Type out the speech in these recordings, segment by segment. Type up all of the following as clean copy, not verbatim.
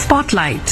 Spotlight.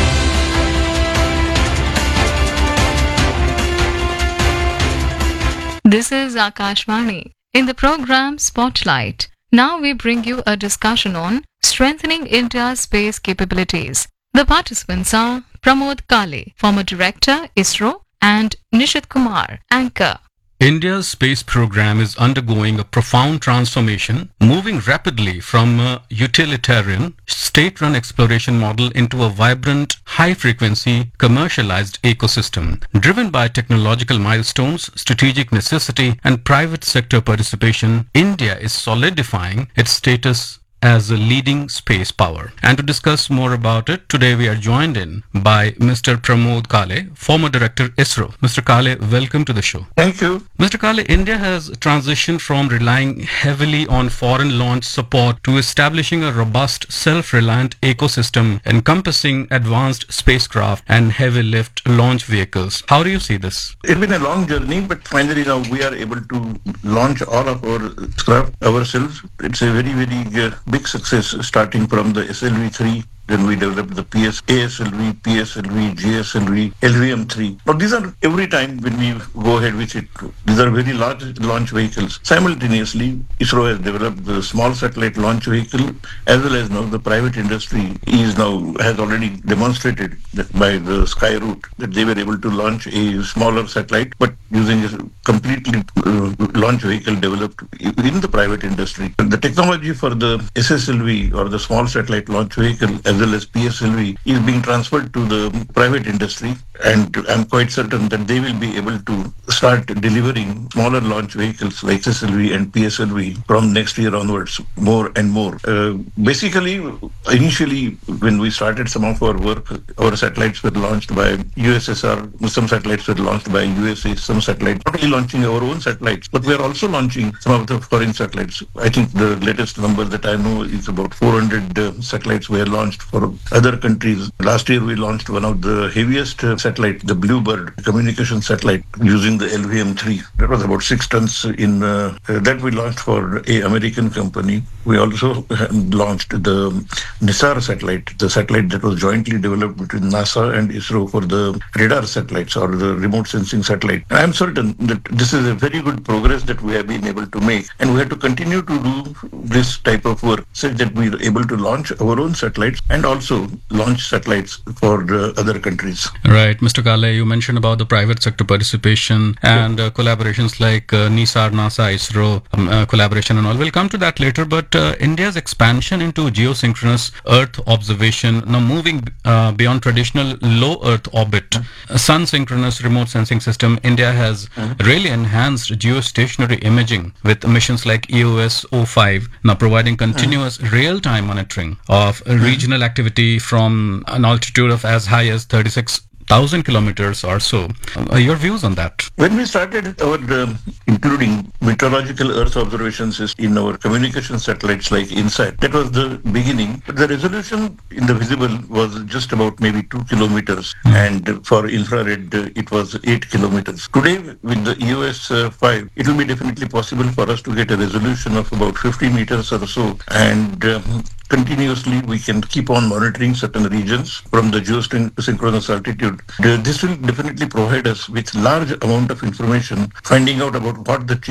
This is Akashvani. In the program Spotlight, now we bring you a discussion on strengthening India's space capabilities. The participants are Pramod Kale, former director, ISRO, and Nishit Kumar, anchor. India's space program is undergoing a profound transformation, moving rapidly from a utilitarian, state-run exploration model into a vibrant, high-frequency, commercialized ecosystem. Driven by technological milestones, strategic necessity, and private sector participation, India is solidifying its status as a leading space power. And to discuss more about it, today we are joined in by Mr. Pramod Kale, former director ISRO. Mr. Kale, welcome to the show. Thank you. Mr. Kale, India has transitioned from relying heavily on foreign launch support to establishing a robust, self-reliant ecosystem encompassing advanced spacecraft and heavy lift launch vehicles. How do you see this? It's been a long journey, but finally now we are able to launch all of our craft ourselves. It's a very, very big success, starting from the SLV-3. Then we developed the ASLV, PSLV, GSLV, LVM-3. Now these are every time when we go ahead with it, these are very large launch vehicles. Simultaneously, ISRO has developed the small satellite launch vehicle, as well as now the private industry has already demonstrated that by the Sky Route that they were able to launch a smaller satellite, but using a completely launch vehicle developed in the private industry. The technology for the SSLV or the small satellite launch vehicle, as well as PSLV, is being transferred to the private industry, and I'm quite certain that they will be able to start delivering smaller launch vehicles like SSLV and PSLV from next year onwards, more and more. Basically, initially, when we started some of our work, our satellites were launched by USSR, some satellites were launched by USA, some satellites, not only launching our own satellites, but we are also launching some of the foreign satellites. I think the latest number that I know is about 400 satellites were launched for other countries. Last year we launched one of the heaviest satellite, the Bluebird communication satellite, using the LVM-3. That was about 6 tons in that we launched for a American company. We also launched the NISAR satellite, the satellite that was jointly developed between NASA and ISRO for the radar satellites or the remote sensing satellite. I am certain that this is a very good progress that we have been able to make, and we have to continue to do this type of work such that we are able to launch our own satellites and also launch satellites for other countries. Right. Mr. Kale, you mentioned about the private sector participation and collaborations like NISAR, NASA, ISRO collaboration and all. We'll come to that later, but India's expansion into geosynchronous Earth observation, now moving beyond traditional low Earth orbit, sun synchronous remote sensing system, India has really enhanced geostationary imaging with missions like EOS-05, now providing continuous real-time monitoring of regional activity from an altitude of as high as 36,000 kilometers or so. Your views on that? When we started our including meteorological Earth observations in our communication satellites like INSAT, that was the beginning. But the resolution in the visible was just about maybe 2 kilometers, and for infrared it was 8 kilometers. Today with the EOS-5, it will be definitely possible for us to get a resolution of about 50 meters or so, and continuously we can keep on monitoring certain regions from the geosynchronous altitude. This will definitely provide us with large amount of information, finding out about what the